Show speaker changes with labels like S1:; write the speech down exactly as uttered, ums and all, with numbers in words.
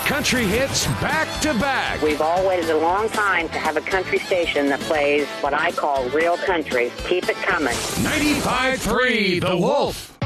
S1: Country hits back to back.
S2: We've all waited a long time to have a country station that plays what I call real country. Keep it coming.
S1: ninety-five point three The Wolf.